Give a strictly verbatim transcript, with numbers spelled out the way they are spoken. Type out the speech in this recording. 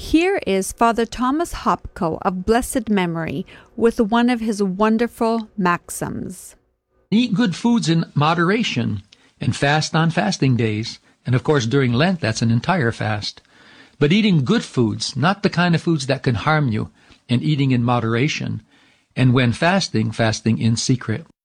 Here is Father Thomas Hopko of blessed memory with one of his wonderful maxims. Eat good foods in moderation and fast on fasting days. And of course, during Lent, that's an entire fast. But eating good foods, not the kind of foods that can harm you, and eating in moderation. And when fasting, fasting in secret.